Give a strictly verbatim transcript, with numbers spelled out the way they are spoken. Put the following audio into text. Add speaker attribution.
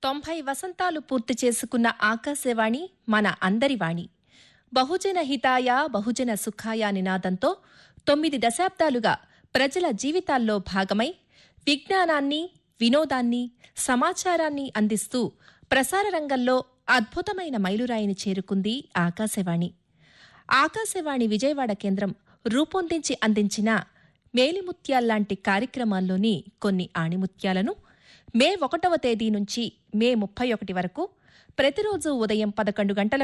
Speaker 1: తొంభై వసంతాలు పూర్తి చేసుకున్న ఆకాశవాణి మన అందరి వాణి. బహుజన హితాయ బహుజన సుఖాయ నినాదంతో తొమ్మిది దశాబ్దాలుగా ప్రజల జీవితాల్లో భాగమై విజ్ఞానాన్ని, వినోదాన్ని, సమాచారాన్ని అందిస్తూ ప్రసార రంగంలో అద్భుతమైన మైలురాయిని చేరుకుంది ఆకాశవాణి. ఆకాశవాణి విజయవాడ కేంద్రం రూపొందించి అందించిన మేలిముత్యాల్లాంటి కార్యక్రమాల్లోని కొన్ని ఆణిముత్యాలను మే ఒకటవ తేదీ నుంచి మే ముప్పై ఒకటి వరకు ప్రతిరోజు ఉదయం పదకొండు గంటల